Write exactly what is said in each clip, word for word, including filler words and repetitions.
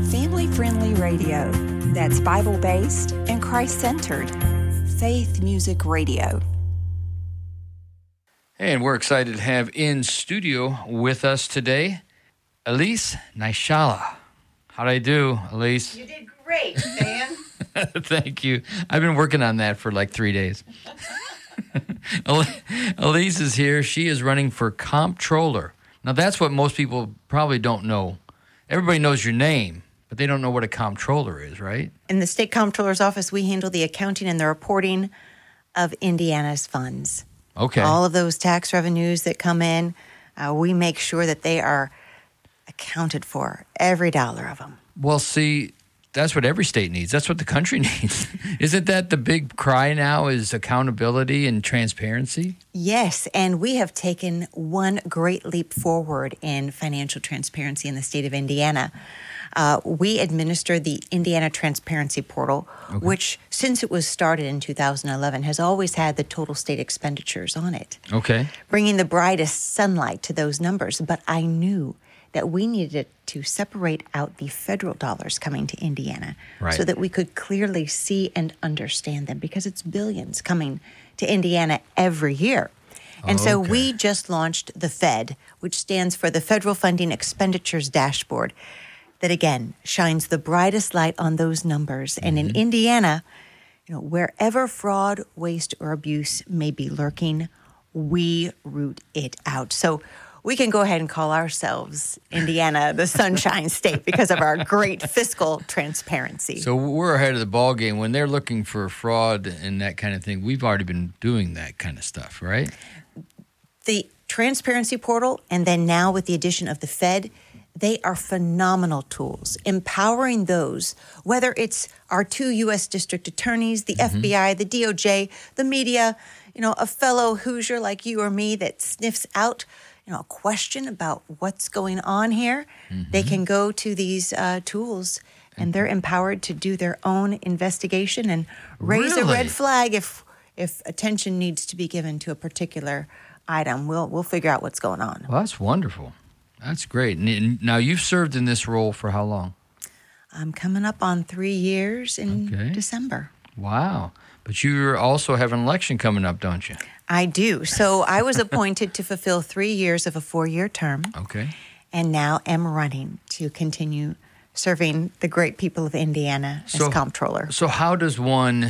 Family-friendly radio that's Bible-based and Christ-centered. Faith Music Radio. And we're excited to have in studio with us today, Elise Naishala. How'd I do, Elise? You did great, Dan. Thank you. I've been working on that for like three days. Elise is here. She is running for comptroller. Now, that's what most people probably don't know. Everybody knows your name, but they don't know what a comptroller is, right? In the state comptroller's office, we handle the accounting and the reporting of Indiana's funds. Okay. All of those tax revenues that come in, uh, we make sure that they are accounted for, every dollar of them. Well, see, that's what every state needs. That's what the country needs. Isn't that the big cry now, is accountability and transparency? Yes, and we have taken one great leap forward in financial transparency in the state of Indiana. Uh, we administer the Indiana Transparency Portal, okay, which, since it was started in two thousand eleven, has always had the total state expenditures on it. Okay. Bringing the brightest sunlight to those numbers. But I knew that we needed to separate out the federal dollars coming to Indiana, right, so that we could clearly see and understand them, because it's billions coming to Indiana every year. And so okay. we just launched the Fed, which stands for the Federal Funding Expenditures Dashboard, that again shines the brightest light on those numbers. And mm-hmm. in Indiana, you know, wherever fraud, waste, or abuse may be lurking, we root it out. So we can go ahead and call ourselves Indiana the Sunshine State because of our great fiscal transparency. So we're ahead of the ball game. When they're looking for fraud and that kind of thing, we've already been doing that kind of stuff, right? The Transparency Portal, and then now with the addition of the Fed, they are phenomenal tools, empowering those, whether it's our two U S district attorneys, the mm-hmm. F B I, the D O J, the media, you know, a fellow Hoosier like you or me that sniffs out, you know, a question about what's going on here. Mm-hmm. They can go to these uh, tools, and they're empowered to do their own investigation and raise really? a red flag if if attention needs to be given to a particular item. We'll we'll figure out what's going on. Well, that's wonderful. That's great. And now, you've served in this role for how long? I'm coming up on three years in okay. December. Wow. But you also have an election coming up, don't you? I do. So I was appointed to fulfill three years of a four-year term. Okay. And now am running to continue serving the great people of Indiana as so, comptroller. So how does one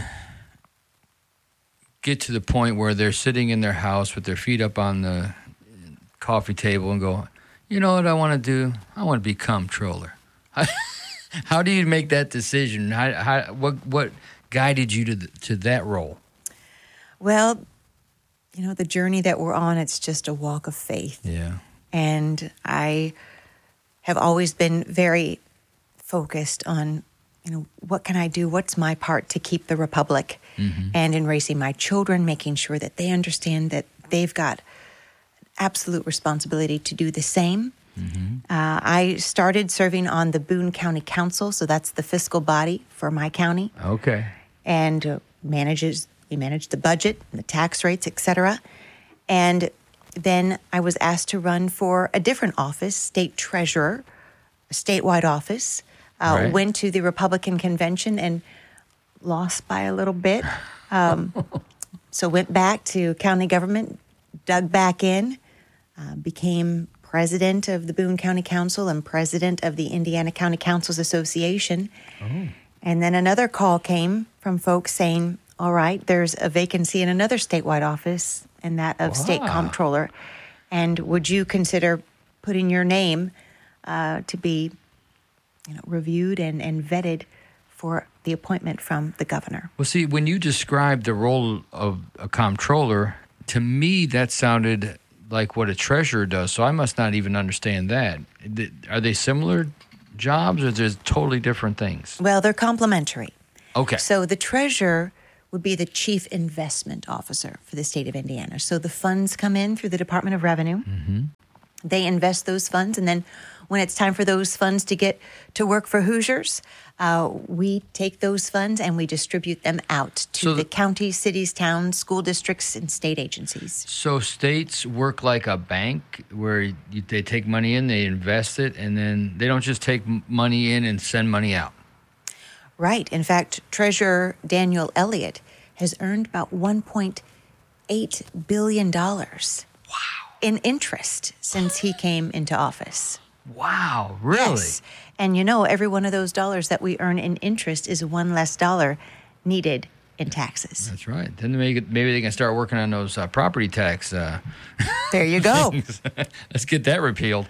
get to the point where they're sitting in their house with their feet up on the coffee table and go, you know what I want to do? I want to be comptroller. How do you make that decision? How, how, what what guided you to the, to that role? Well, you know, the journey that we're on, it's just a walk of faith. Yeah. And I have always been very focused on, you know, what can I do? What's my part to keep the republic? Mm-hmm. And in raising my children, making sure that they understand that they've got absolute responsibility to do the same. Mm-hmm. Uh, I started serving on the Boone County Council, so that's the fiscal body for my county. Okay. And uh, manages we manage the budget, the tax rates, et cetera. And then I was asked to run for a different office, state treasurer, a statewide office. Uh, right. Went to the Republican convention and lost by a little bit. Um, so went back to county government, dug back in. Uh, became president of the Boone County Council and president of the Indiana County Councils Association. Oh. And then another call came from folks saying, all right, there's a vacancy in another statewide office, and that of wow. state comptroller. And would you consider putting your name uh, to be you know, reviewed and, and vetted for the appointment from the governor? Well, see, when you described the role of a comptroller, to me that sounded like what a treasurer does, so I must not even understand that. Are they similar jobs, or there's totally different things? Well, they're complementary. Okay. So the treasurer would be the chief investment officer for the state of Indiana. So the funds come in through the Department of Revenue. Mm-hmm. They invest those funds, and then when it's time for those funds to get to work for Hoosiers, uh, we take those funds and we distribute them out to So the, the- counties, cities, towns, school districts, and state agencies. So states work like a bank where you, they take money in, they invest it, and then they don't just take m- money in and send money out. Right. In fact, Treasurer Daniel Elliott has earned about one point eight billion dollars in interest since he came into office. Wow, really? Yes. And you know, every one of those dollars that we earn in interest is one less dollar needed in taxes. That's right. Then maybe, maybe they can start working on those uh, property tax. Uh, There you go. Let's get that repealed.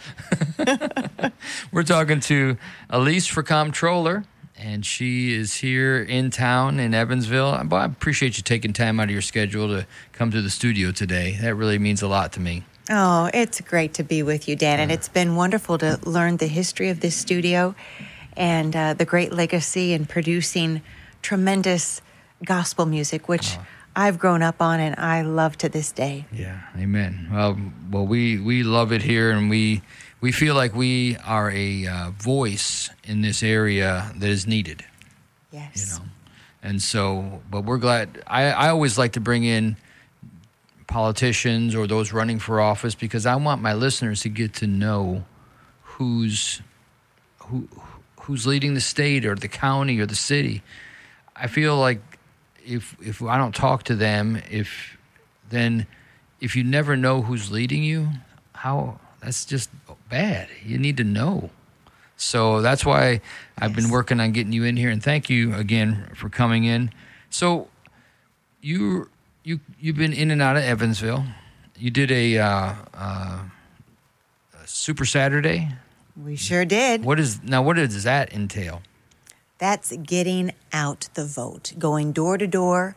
We're talking to Elise for Comptroller, and she is here in town in Evansville. Boy, I appreciate you taking time out of your schedule to come to the studio today. That really means a lot to me. Oh, it's great to be with you, Dan. And it's been wonderful to learn the history of this studio and uh, the great legacy in producing tremendous gospel music, which I've grown up on and I love to this day. Yeah, amen. Well, well, we, we love it here, and we we feel like we are a uh, voice in this area that is needed. Yes. You know, and so, but we're glad. I, I always like to bring in politicians or those running for office because I want my listeners to get to know who's who who's leading the state or the county or the city. I feel like if if I don't talk to them, if then if you never know who's leading you, how that's just bad. You need to know. So that's why I've been Yes. working on getting you in here, and thank you again for coming in. So you you you've been in and out of Evansville. You did a, uh, uh, a Super Saturday. We sure did. What is now? What does that entail? That's getting out the vote, going door to door,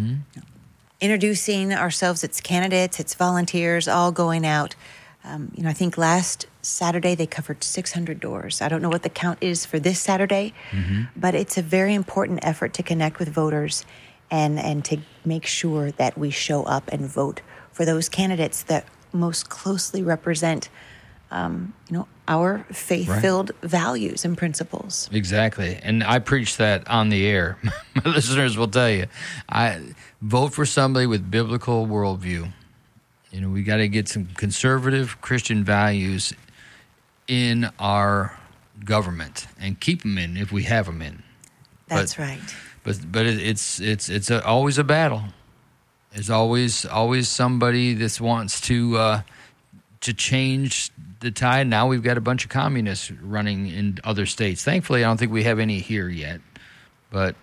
introducing ourselves. It's candidates, it's volunteers, all going out. Um, you know, I think last Saturday they covered six hundred doors. I don't know what the count is for this Saturday, but it's a very important effort to connect with voters and, and to make sure that we show up and vote for those candidates that most closely represent, um, you know, our faith-filled values and principles. Exactly, and I preach that on the air. My listeners will tell you, I vote for somebody with biblical worldview. You know, we got to get some conservative Christian values in our government and keep them in if we have them in. That's But- right. But but it, it's it's it's a, always a battle. There's always always somebody that wants to uh, to change the tide. Now we've got a bunch of communists running in other states. Thankfully, I don't think we have any here yet. But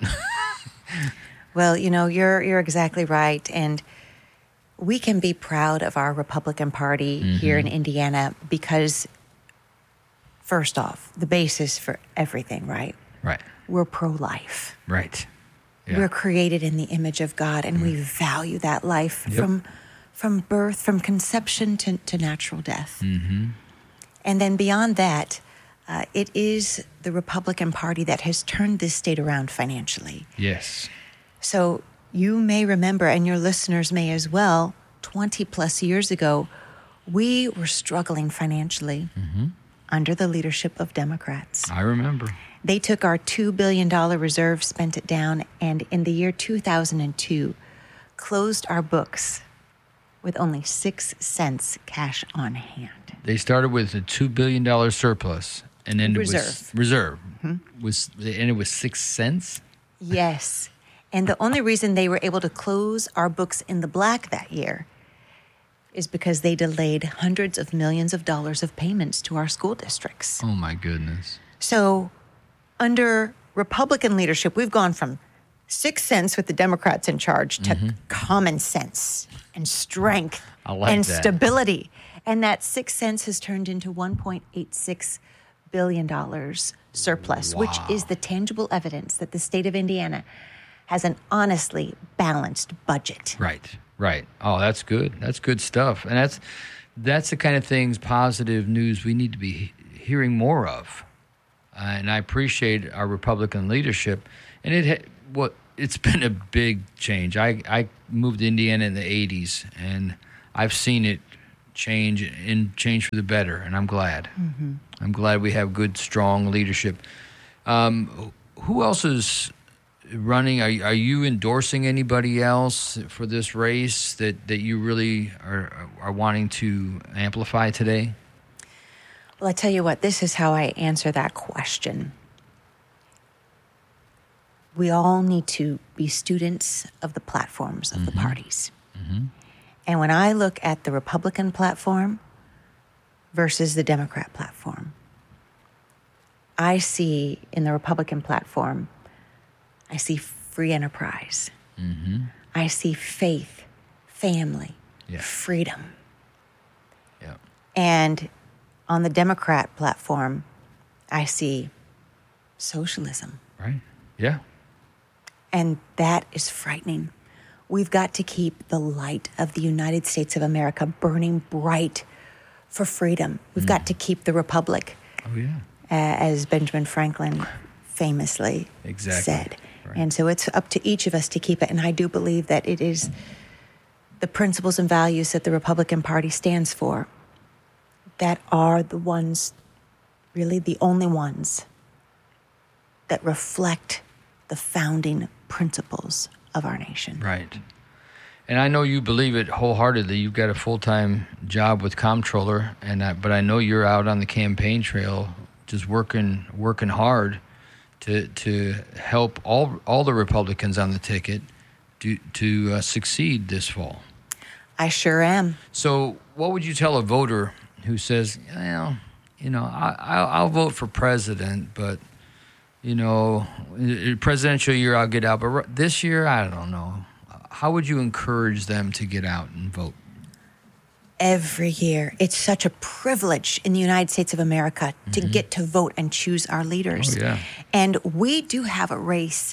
Well, you know, you're you're exactly right, and we can be proud of our Republican Party here in Indiana because, first off, the basis for everything, right? right, We're pro-life. right, yeah, We're created in the image of God, and we value that life Yep. from from birth, from conception to, to natural death. mm-hmm. And then beyond that, uh, it is the Republican Party that has turned this state around financially. yes, So you may remember, and your listeners may as well, twenty plus years ago, we were struggling financially under the leadership of Democrats. I remember. They took our two billion dollars reserve, spent it down, and in the year two thousand two, closed our books with only six cents cash on hand. They started with a two billion dollar surplus, and then it was Reserve. reserve was and it was six cents. Yes. And the only reason they were able to close our books in the black that year is because they delayed hundreds of millions of dollars of payments to our school districts. Oh my goodness. So under Republican leadership, we've gone from six cents with the Democrats in charge to common sense and strength I like and that. stability. And that six cents has turned into one point eight six billion dollars surplus, which Wow. is the tangible evidence that the state of Indiana has an honestly balanced budget. Right, right. Oh, that's good. That's good stuff. And that's that's the kind of things, positive news we need to be he- hearing more of. Uh, and I appreciate our Republican leadership. And it ha- what it's been a big change. I, I moved to Indiana in the eighties, and I've seen it change and change for the better, and I'm glad. Mm-hmm. I'm glad we have good, strong leadership. Um, who else is running? Are, are you endorsing anybody else for this race that, that you really are are wanting to amplify today? Well, I tell you what, this is how I answer that question. We all need to be students of the platforms of mm-hmm. the parties. Mm-hmm. And when I look at the Republican platform versus the Democrat platform, I see in the Republican platform, I see free enterprise. Mm-hmm. I see faith, family, yeah. freedom. Yeah. And on the Democrat platform, I see socialism. Right. Yeah. And that is frightening. We've got to keep the light of the United States of America burning bright for freedom. We've mm. got to keep the republic. Oh, yeah. Uh, as Benjamin Franklin famously exactly. said. Right. And so it's up to each of us to keep it. And I do believe that it is the principles and values that the Republican Party stands for that are the ones, really the only ones, that reflect the founding principles of our nation. Right. And I know you believe it wholeheartedly. You've got a full-time job with Comptroller, and I, but I know you're out on the campaign trail just working working hard to to help all all the Republicans on the ticket to, to uh, succeed this fall. I sure am. So what would you tell a voter who says, well, you know, I, I'll, I'll vote for president, but, you know, presidential year I'll get out, but this year, I don't know. How would you encourage them to get out and vote? Every year. It's such a privilege in the United States of America mm-hmm. to get to vote and choose our leaders. Oh, yeah. And we do have a race.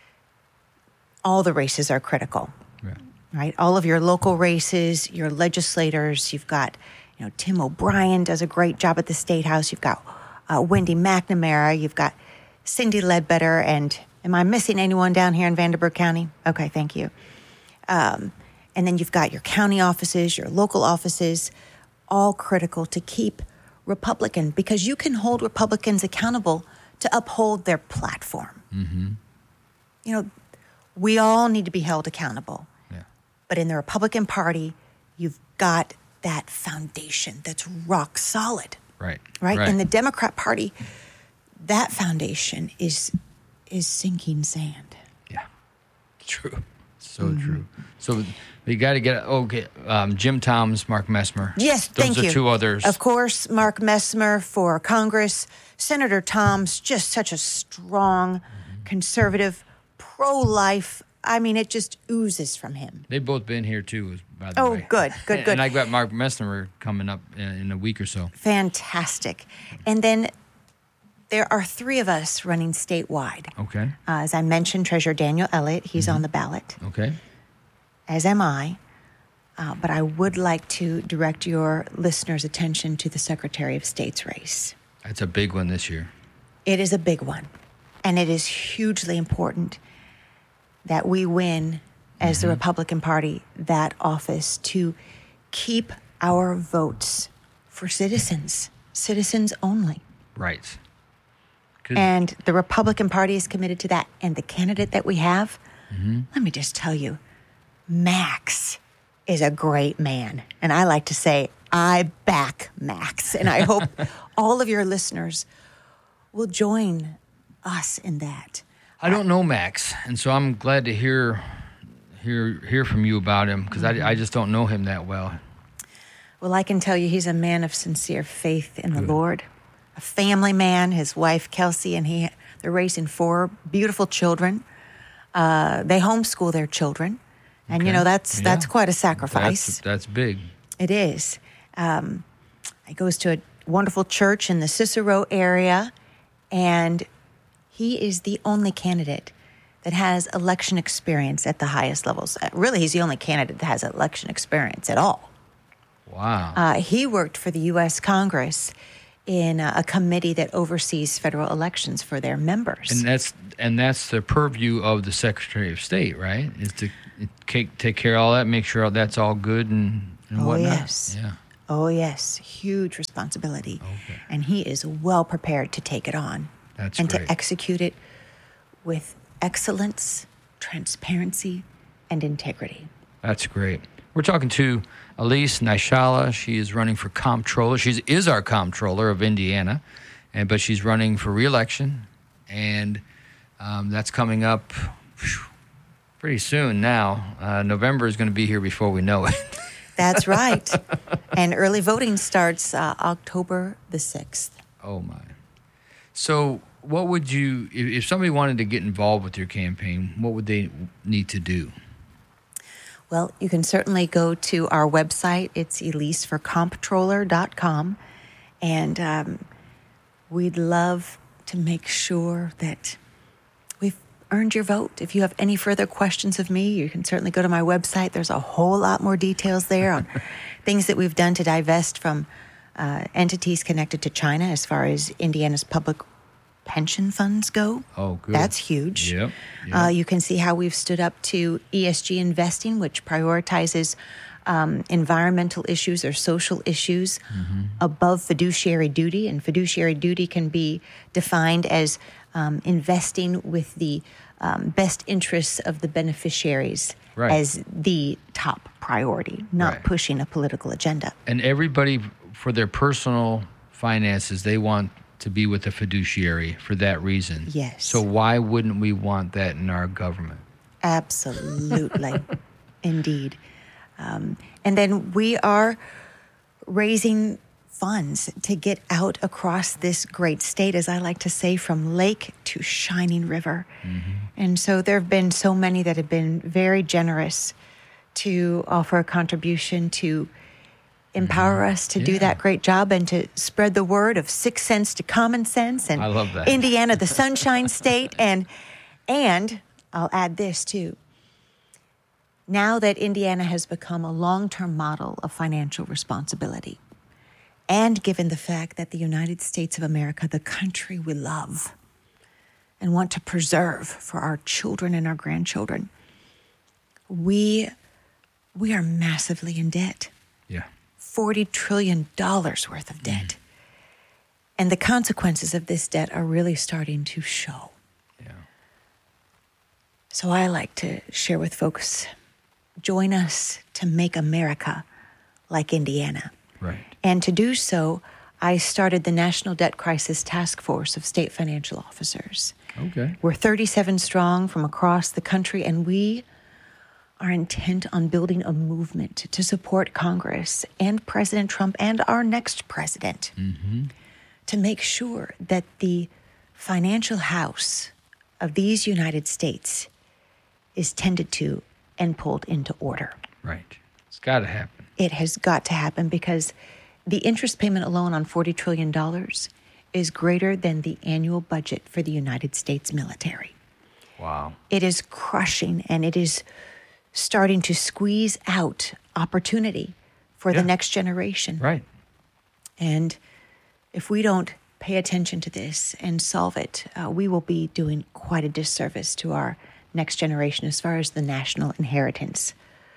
All the races are critical, yeah. right? All of your local races, your legislators. You've got, you know, Tim O'Brien does a great job at the State House. You've got uh, Wendy McNamara. You've got Cindy Ledbetter. And am I missing anyone down here in Vanderburgh County? Okay, thank you. Um, and then you've got your county offices, your local offices, all critical to keep Republican, because you can hold Republicans accountable to uphold their platform. Mm-hmm. You know, we all need to be held accountable. Yeah. But in the Republican Party, you've got that foundation that's rock solid. Right. Right? right. In the Democrat Party, that foundation is is sinking sand. Yeah. True. So mm-hmm. true. So we got to get, okay, um, Jim Toms, Mark Messmer. Yes, Those thank are you. two others. Of course, Mark Messmer for Congress. Senator Toms, just such a strong, mm-hmm. conservative, pro-life. I mean, it just oozes from him. They've both been here, too, by the oh, way. Oh, good, good, good. And I got Mark Messmer coming up in, in a week or so. Fantastic. And then there are three of us running statewide. Okay. Uh, as I mentioned, Treasurer Daniel Elliott, he's mm-hmm. on the ballot. Okay. As am I. Uh, but I would like to direct your listeners' attention to the Secretary of State's race. That's a big one this year. It is a big one. And it is hugely important that we win, as mm-hmm. the Republican Party, that office to keep our votes for citizens, citizens only. Right. And the Republican Party is committed to that. And the candidate that we have, mm-hmm. let me just tell you, Max is a great man. And I like to say, I back Max. And I hope all of your listeners will join us in that. I don't know Max, and so I'm glad to hear hear hear from you about him, because mm-hmm. I, I just don't know him that well. Well, I can tell you he's a man of sincere faith in Good. the Lord. A family man, his wife Kelsey, and he, they're raising four beautiful children. Uh, they homeschool their children. And, okay. you know, that's yeah. that's quite a sacrifice. That's, that's big. It is. Um, he goes to a wonderful church in the Cicero area, and he is the only candidate that has election experience at the highest levels. Uh, really, he's the only candidate that has election experience at all. Wow. Uh, he worked for the U S Congress in a committee that oversees federal elections for their members. And that's and that's the purview of the Secretary of State, right? Is to take, take care of all that, make sure that's all good and, and oh, whatnot. yes. Yeah. Oh, yes. Huge responsibility. Okay. And he is well prepared to take it on. That's and great. to execute it with excellence, transparency, and integrity. That's great. We're talking to Elise Naishala. She is running for comptroller. She is our comptroller of Indiana, and but she's running for re-election, and um, that's coming up whew, pretty soon now. Uh, November is going to be here before we know it. That's right. And early voting starts uh, October the sixth. Oh, my. So what would you, if, if somebody wanted to get involved with your campaign, what would they need to do? Well, you can certainly go to our website. It's elise for comptroller dot com. And um, we'd love to make sure that we've earned your vote. If you have any further questions of me, you can certainly go to my website. There's a whole lot more details there on things that we've done to divest from uh, entities connected to China as far as Indiana's public pension funds go. Oh, good. That's huge. Yep. yep. Uh, you can see how we've stood up to E S G investing, which prioritizes um, environmental issues or social issues mm-hmm. above fiduciary duty. And fiduciary duty can be defined as um, investing with the um, best interests of the beneficiaries right. as the top priority, not right. pushing a political agenda. And everybody, for their personal finances, they want to be with a fiduciary for that reason. Yes. So why wouldn't we want that in our government? Absolutely. Indeed. Um, and then we are raising funds to get out across this great state, as I like to say, from lake to shining river. Mm-hmm. And so there have been so many that have been very generous to offer a contribution to empower us to yeah. do that great job and to spread the word of sixth sense to common sense. And I love that. Indiana, the Sunshine State. And, and I'll add this too. Now that Indiana has become a long-term model of financial responsibility, and given the fact that the United States of America, the country we love and want to preserve for our children and our grandchildren, we, we are massively in debt. Yeah. forty trillion dollars worth of debt. Mm. And the consequences of this debt are really starting to show. Yeah. So I like to share with folks, join us to make America like Indiana. Right. And to do so, I started the National Debt Crisis Task Force of State Financial Officers. Okay. We're thirty-seven strong from across the country, and we are intent on building a movement to support Congress and President Trump and our next president mm-hmm. to make sure that the financial house of these United States is tended to and pulled into order. Right. It's got to happen. It has got to happen because the interest payment alone on forty trillion dollars is greater than the annual budget for the United States military. Wow. It is crushing, and it is starting to squeeze out opportunity for yeah. the next generation. Right. And if we don't pay attention to this and solve it, uh, we will be doing quite a disservice to our next generation as far as the national inheritance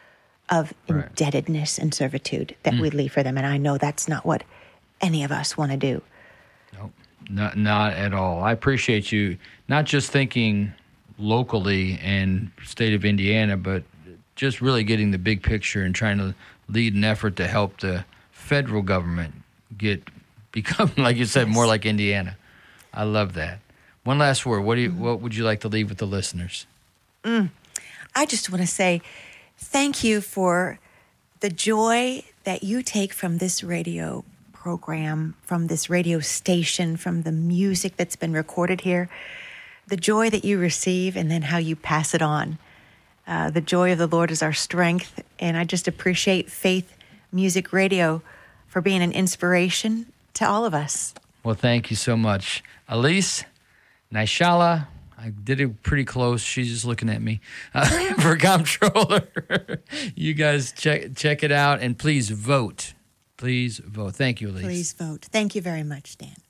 of right. indebtedness and servitude that mm. we leave for them. And I know that's not what any of us want to do. Nope, not, not at all. I appreciate you not just thinking locally and state of Indiana, but just really getting the big picture and trying to lead an effort to help the federal government get become, like you said, yes. more like Indiana. I love that. One last word. What do you? What would you like to leave with the listeners? Mm. I just want to say thank you for the joy that you take from this radio program, from this radio station, from the music that's been recorded here, the joy that you receive, and then how you pass it on. Uh, the joy of the Lord is our strength, and I just appreciate Faith Music Radio for being an inspiration to all of us. Well, thank you so much. Elise Naishala, I did it pretty close. She's just looking at me uh, for comptroller. You guys check check it out, and please vote. Please vote. Thank you, Elise. Please vote. Thank you very much, Dan.